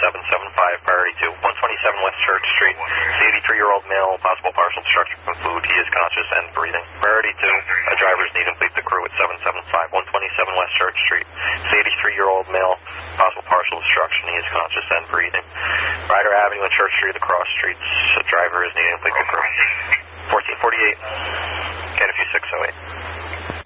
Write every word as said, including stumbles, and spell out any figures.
seven seven five, priority two. one twenty-seven West Church Street. It's eighty-three-year-old male, possible partial destruction from food. He is conscious and breathing. Priority two, a driver's need and complete the crew at seven seven five, one twenty-seven West Church Street. It's eighty-three-year-old male, possible partial destruction. He is conscious and breathing. Ryder Avenue and Church Street, the cross streets. The driver is needing to complete the crew. fourteen forty-eight, Canada six oh eight.